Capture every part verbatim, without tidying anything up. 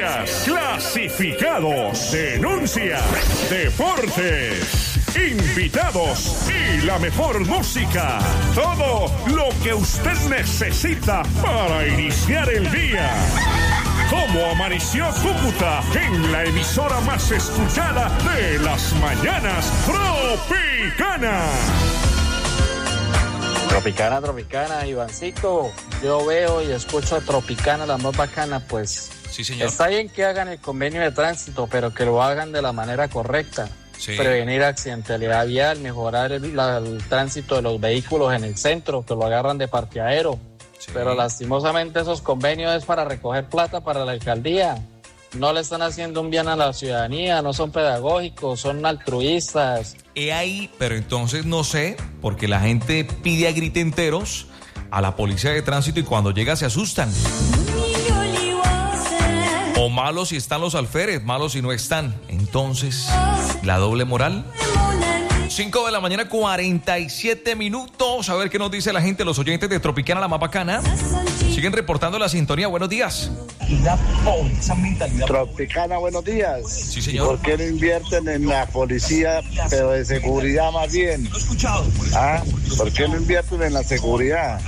Noticias, clasificados, denuncias, deportes, invitados y la mejor música. Todo lo que usted necesita para iniciar el día. ¿Cómo amaneció Cúcuta? En la emisora más escuchada de las mañanas, Tropicana. Tropicana, Tropicana, Ivancito. Yo veo y escucho a Tropicana, la más bacana, pues. Sí, señor. Está bien que hagan el convenio de tránsito, pero que lo hagan de la manera correcta. Sí. Prevenir accidentalidad vial, mejorar el, la, el tránsito de los vehículos en el centro, que lo agarran de parqueadero. Sí. Pero lastimosamente esos convenios es para recoger plata para la alcaldía. No le están haciendo un bien a la ciudadanía, no son pedagógicos, son altruistas. He ahí, pero entonces no sé, porque la gente pide a grito enteros a la policía de tránsito y cuando llega se asustan. O malos si están los alférez, malos si no están. Entonces, la doble moral. cinco de la mañana, cuarenta y siete minutos. A ver qué nos dice la gente, los oyentes de Tropicana, la más bacana. Siguen reportando la sintonía. Buenos días. Tropicana, buenos días. Sí, señor. ¿Por qué no invierten en la policía, pero de seguridad más bien? ¿Ah? ¿Por qué no invierten en la seguridad?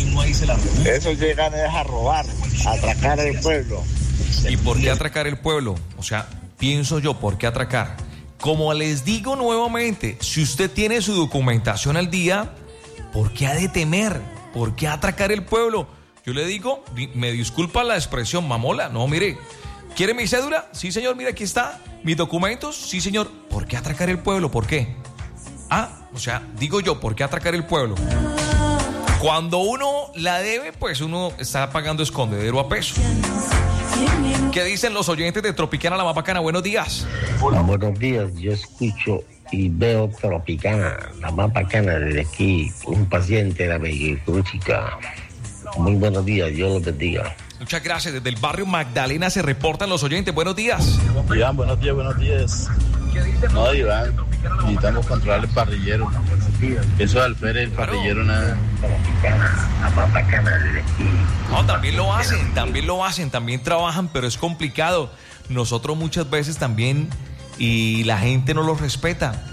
Eso llegan es a robar, a atracar al pueblo. ¿Y por qué atracar el pueblo? O sea, pienso yo, ¿por qué atracar? Como les digo nuevamente, si usted tiene su documentación al día, ¿por qué ha de temer? ¿Por qué atracar el pueblo? Yo le digo, me disculpa la expresión, mamola. No, mire, ¿quiere mi cédula? Sí, señor, mire, aquí está. ¿Mis documentos? Sí, señor. ¿Por qué atracar el pueblo? ¿Por qué? Ah, o sea, digo yo, ¿por qué atracar el pueblo? Cuando uno la debe, pues uno está pagando escondedero a peso. ¿Qué dicen los oyentes de Tropicana, la más bacana? Buenos días. Hola. Buenos días, yo escucho y veo Tropicana, la más bacana desde aquí, un paciente de la Bellicrúchica. Muy buenos días, Dios los bendiga. Muchas gracias, desde el barrio Magdalena se reportan los oyentes. Buenos días. Iván, buenos días, buenos días. No, Iván, necesitamos controlar el parrillero. Eso de alférez, el parrillero, nada. La más bacana desde aquí. No, también lo hacen, también lo hacen, también trabajan, pero es complicado. Nosotros muchas veces también, y la gente no los respeta.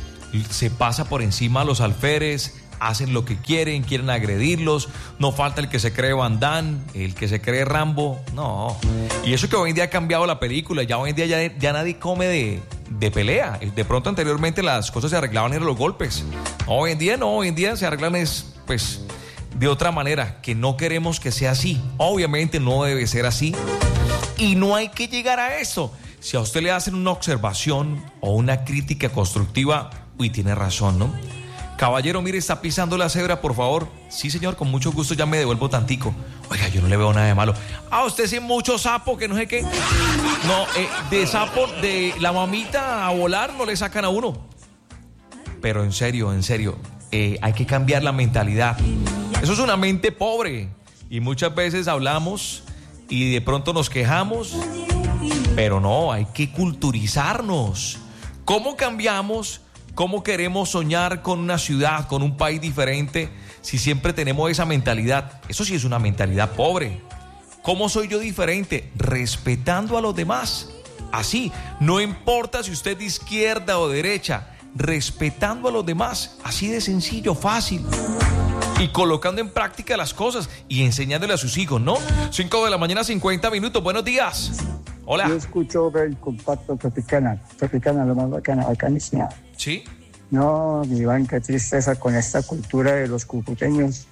Se pasa por encima a los alférez, hacen lo que quieren, quieren agredirlos. No falta el que se cree Van Damme, el que se cree Rambo. No. Y eso que hoy en día ha cambiado la película. Ya hoy en día ya, ya nadie come de, de pelea. De pronto anteriormente las cosas se arreglaban en los golpes. Hoy en día no, hoy en día se arreglan es, pues, de otra manera. Que no queremos que sea así. Obviamente no debe ser así. Y no hay que llegar a eso. Si a usted le hacen una observación o una crítica constructiva, uy, tiene razón, ¿no? Caballero, mire, está pisando la cebra, por favor. Sí, señor, con mucho gusto ya me devuelvo tantico. Oiga, yo no le veo nada de malo. Ah, usted sí mucho sapo, que no sé qué. No, eh, de sapo, de la mamita a volar no le sacan a uno. Pero en serio, en serio, eh, hay que cambiar la mentalidad. Eso es una mente pobre. Y muchas veces hablamos y de pronto nos quejamos. Pero no, hay que culturizarnos. ¿Cómo cambiamos? ¿Cómo queremos soñar con una ciudad, con un país diferente, si siempre tenemos esa mentalidad? Eso sí es una mentalidad pobre. ¿Cómo soy yo diferente? Respetando a los demás. Así, no importa si usted es de izquierda o derecha, respetando a los demás. Así de sencillo, fácil. Y colocando en práctica las cosas y enseñándole a sus hijos, ¿no? cinco de la mañana, cincuenta minutos. Buenos días. Hola. Yo escucho el compacto Tropicana. Tropicana, lo más bacana, bacanísima. ¿Sí? No, Iván, qué tristeza con esta cultura de los cucuteños.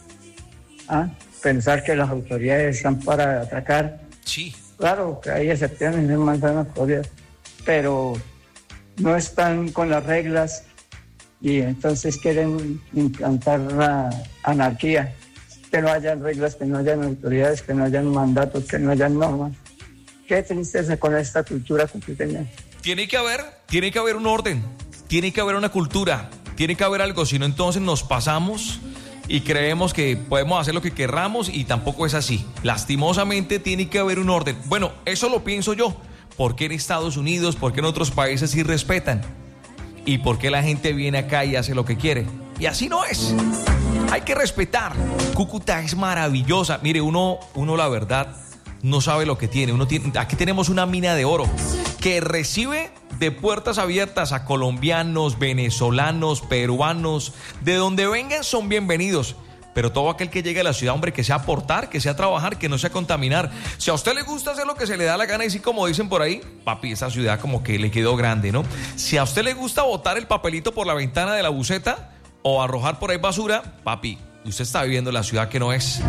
¿Ah? Pensar que las autoridades están para atacar. Sí. Claro, que hay excepciones, no mandan autoridades, pero no están con las reglas y entonces quieren implantar la anarquía. Que no hayan reglas, que no hayan autoridades, que no hayan mandatos, que no hayan normas. Qué tristeza con esta cultura cucuteña. Tiene que haber, tiene que haber un orden. Tiene que haber una cultura, tiene que haber algo, si no entonces nos pasamos y creemos que podemos hacer lo que querramos y tampoco es así. Lastimosamente tiene que haber un orden. Bueno, eso lo pienso yo. ¿Por qué en Estados Unidos, por qué en otros países sí respetan? ¿Y por qué la gente viene acá y hace lo que quiere? Y así no es. Hay que respetar. Cúcuta es maravillosa. Mire, uno, uno la verdad, no sabe lo que tiene. Uno tiene. Aquí tenemos una mina de oro que recibe de puertas abiertas a colombianos, venezolanos, peruanos, de donde vengan son bienvenidos. Pero todo aquel que llegue a la ciudad, hombre, que sea aportar, que sea trabajar, que no sea contaminar. Si a usted le gusta hacer lo que se le da la gana, y sí, como dicen por ahí, papi, esa ciudad como que le quedó grande, ¿no? Si a usted le gusta botar el papelito por la ventana de la buceta o arrojar por ahí basura, papi, usted está viviendo en la ciudad que no es.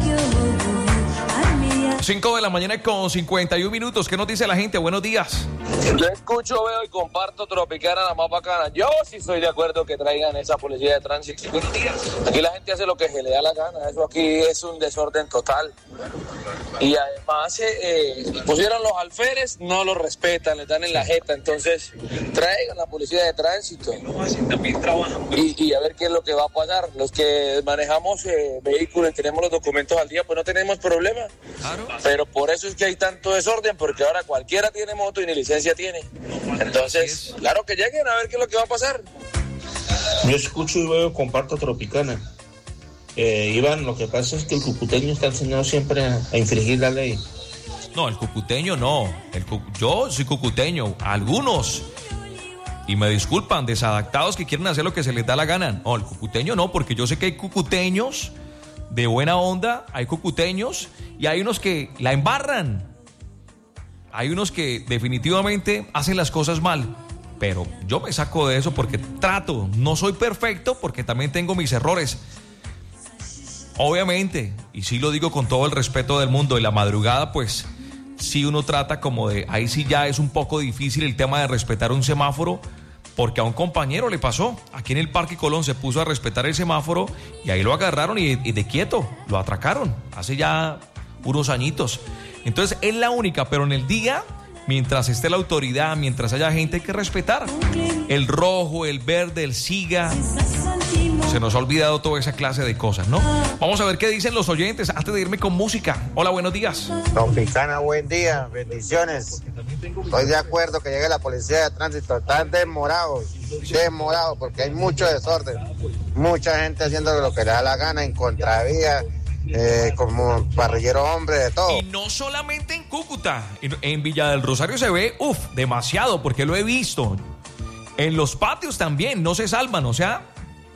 cinco de la mañana con cincuenta y un minutos. ¿Qué nos dice la gente? Buenos días. Yo escucho, veo y comparto Tropicana, la más bacana. Yo sí estoy de acuerdo que traigan esa policía de tránsito. Aquí la gente hace lo que se le da la gana. Eso aquí es un desorden total. Y además eh, eh, pusieron los alférez, no los respetan, les dan en la jeta. Entonces traigan la policía de tránsito y, y a ver qué es lo que va a pasar. Los que manejamos eh, vehículos y tenemos los documentos al día, pues no tenemos problema. Claro. Pero por eso es que hay tanto desorden, porque ahora cualquiera tiene moto y ni licencia tiene. Entonces, claro que lleguen a ver qué es lo que va a pasar. Yo escucho y veo, comparto Tropicana. Eh, Iván, lo que pasa es que el cucuteño está enseñado siempre a, a infringir la ley. No, el cucuteño no. El cu- yo soy cucuteño. Algunos, y me disculpan, desadaptados que quieren hacer lo que se les da la gana. No, el cucuteño no, porque yo sé que hay cucuteños de buena onda, hay cucuteños y hay unos que la embarran. Hay unos que definitivamente hacen las cosas mal. Pero yo me saco de eso porque trato. No soy perfecto porque también tengo mis errores. Obviamente, y sí lo digo con todo el respeto del mundo, en la madrugada pues sí uno trata como de, ahí sí ya es un poco difícil el tema de respetar un semáforo, porque a un compañero le pasó, aquí en el Parque Colón se puso a respetar el semáforo y ahí lo agarraron y, y de quieto, lo atracaron, hace ya unos añitos. Entonces es la única, pero en el día, mientras esté la autoridad, mientras haya gente, hay que respetar el rojo, el verde, el siga. Se nos ha olvidado toda esa clase de cosas, ¿no? Vamos a ver qué dicen los oyentes antes de irme con música. Hola, buenos días. Tropicana, buen día, bendiciones. Estoy de acuerdo que llegue la policía de tránsito. Están desmorados, desmorados, porque hay mucho desorden. Mucha gente haciendo lo que le da la gana en contravía, eh, como parrillero hombre, de todo. Y no solamente en Cúcuta, en, en Villa del Rosario se ve, uff, demasiado, porque lo he visto. En los patios también, no se salvan, o sea...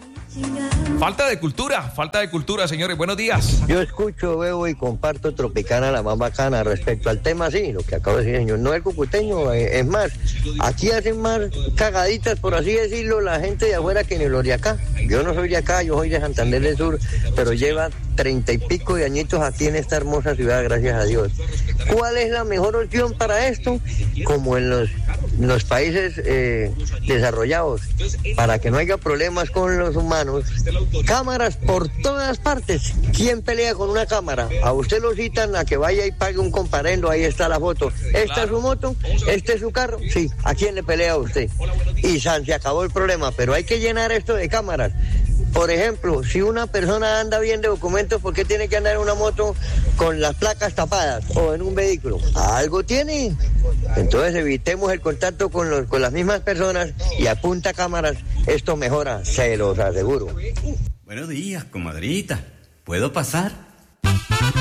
Falta de cultura, falta de cultura, señores. Buenos días. Yo escucho, veo y comparto Tropicana, la más bacana. Respecto al tema, sí, lo que acabo de decir, señor, no el cucuteño, eh, es más, aquí hacen más cagaditas, por así decirlo, la gente de afuera que ni los de acá. Yo no soy de acá, yo soy de Santander del Sur, pero lleva treinta y pico de añitos aquí en esta hermosa ciudad, gracias a Dios. ¿Cuál es la mejor opción para esto? Como en los, en los países eh, desarrollados, para que no haya problemas con los humanos. Cámaras por todas partes. ¿Quién pelea con una cámara? A usted lo citan a que vaya y pague un comparendo, ahí está la foto. ¿Esta es su moto? ¿Este es su carro? Sí. ¿A quién le pelea a usted? Y san, se acabó el problema, pero hay que llenar esto de cámaras. Por ejemplo, si una persona anda bien de documentos, ¿por qué tiene que andar en una moto con las placas tapadas o en un vehículo? Algo tiene. Entonces evitemos el contacto con, los, con las mismas personas y a punta cámaras esto mejora, se los aseguro. Buenos días, comadrita. ¿Puedo pasar?